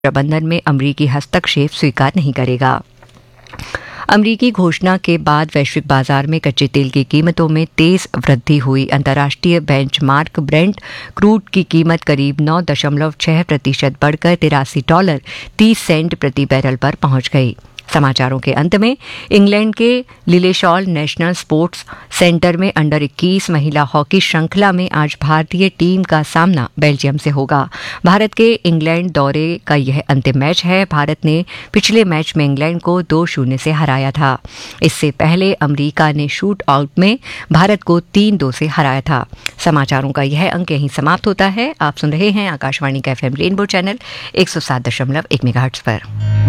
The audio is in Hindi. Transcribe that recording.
प्रबंधन में अमरीकी हस्तक्षेप स्वीकार नहीं करेगा। अमरीकी घोषणा के बाद वैश्विक बाजार में कच्चे तेल की कीमतों में तेज वृद्धि हुई। अंतर्राष्ट्रीय बेंचमार्क ब्रेंट क्रूड की कीमत करीब 9.6% बढ़कर $83.30 प्रति बैरल पर पहुंच गई। समाचारों के अंत में इंग्लैंड के लिलेशॉल नेशनल स्पोर्ट्स सेंटर में अंडर 21 महिला हॉकी श्रृंखला में आज भारतीय टीम का सामना बेल्जियम से होगा। भारत के इंग्लैंड दौरे का यह अंतिम मैच है। भारत ने पिछले मैच में इंग्लैंड को 2-0 से हराया था। इससे पहले अमेरिका ने शूट आउट में भारत को 3-2 से हराया था। समाचारों का यह अंक यहीं समाप्त होता है। आप सुन रहे हैं आकाशवाणी का FM रेनबो चैनल 107.1 मेगाहर्ट्ज पर।